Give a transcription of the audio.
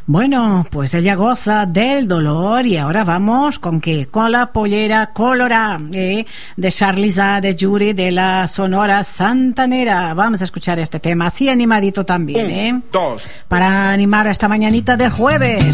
Bueno, pues ella goza del dolor y ahora vamos con qué, con la pollera colorada de Charlize de Yuri de la Sonora Santanera. Vamos a escuchar este tema así animadito también, 1, 2. para animar esta mañanita de jueves.